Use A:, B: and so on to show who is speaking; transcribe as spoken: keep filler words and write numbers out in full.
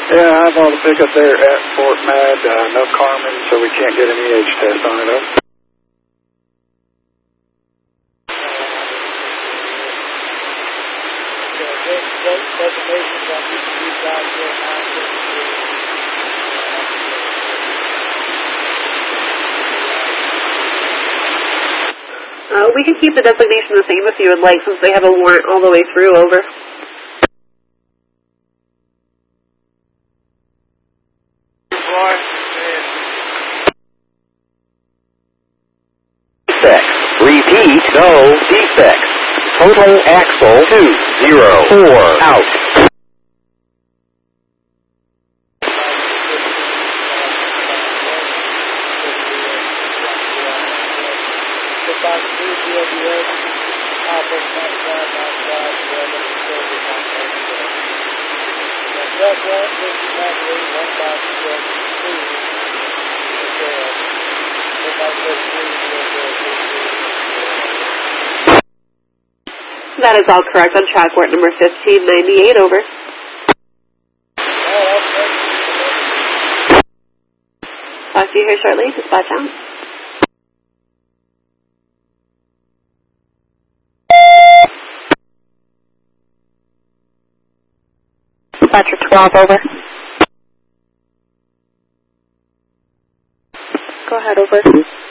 A: Yeah, I have all the pickup there at Fort Mad. Uh, no Carmen, so we can't get an E H test on it. Over.
B: Uh, we can keep the designation the same if you would like, since they have a warrant all the way through. Over.
C: Defects. Repeat, no defects. Total axle two zero four out.
B: That is all correct on track warrant number fifteen ninety-eight. Over. Talk to you here shortly. Dispatch out. Dispatcher twelve, over. Go ahead, over.